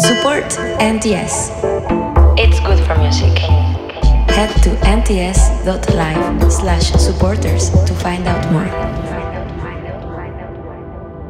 Support NTS. It's good for music. Head to nts.live/supporters to find out more.